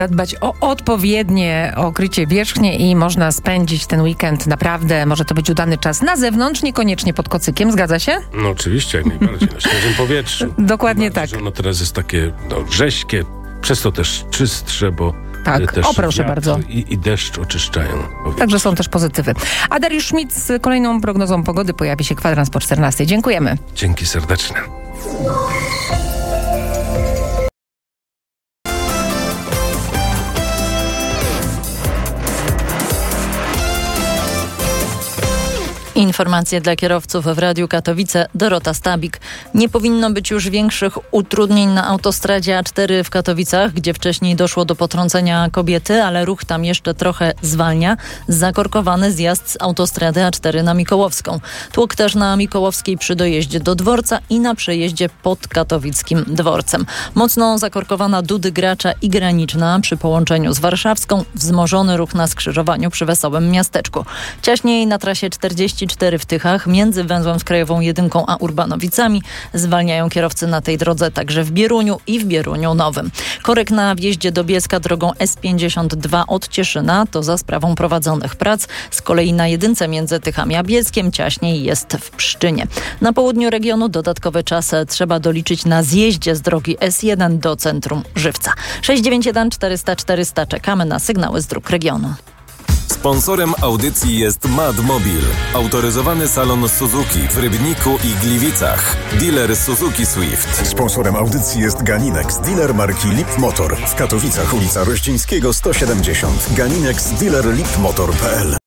Dbać o odpowiednie okrycie wierzchnie i można spędzić ten weekend naprawdę, może to być udany czas na zewnątrz, niekoniecznie pod kocykiem, zgadza się? No oczywiście, jak najbardziej, na świeżym powietrzu. Dokładnie tak. Że ono teraz jest takie rześkie, przez to też czystsze, bo Tak, też o proszę bardzo. I deszcz oczyszczają powietrze. Także są też pozytywy. A Dariusz Schmidt z kolejną prognozą pogody pojawi się kwadrans po 14. Dziękujemy. Dzięki serdeczne. Informacje dla kierowców w Radiu Katowice. Dorota Stabik. Nie powinno być już większych utrudnień na autostradzie A4 w Katowicach, gdzie wcześniej doszło do potrącenia kobiety, ale ruch tam jeszcze trochę zwalnia. Zakorkowany zjazd z autostrady A4 na Mikołowską. Tłok też na Mikołowskiej przy dojeździe do dworca i na przejeździe pod katowickim dworcem. Mocno zakorkowana Dudy Gracza i Graniczna przy połączeniu z Warszawską. Wzmożony ruch na skrzyżowaniu przy Wesołym Miasteczku. Ciaśniej na trasie 44 w Tychach między węzłem z Krajową 1 a Urbanowicami. Zwalniają kierowcy na tej drodze także w Bieruniu i w Bieruniu Nowym. Korek na wjeździe do Bielska drogą S52 od Cieszyna to za sprawą prowadzonych prac. Z kolei na jedynce między Tychami a Bielskiem ciaśniej jest w Pszczynie. Na południu regionu dodatkowy czas trzeba doliczyć na zjeździe z drogi S1 do centrum Żywca. 691 400 400 czekamy na sygnały z dróg regionu. Sponsorem audycji jest Madmobil, autoryzowany salon Suzuki w Rybniku i Gliwicach. Dealer Suzuki Swift. Sponsorem audycji jest Ganinex, dealer marki Lip Motor. W Katowicach ulica Rościńskiego 170. Ganinex, dealer lipmotor.pl.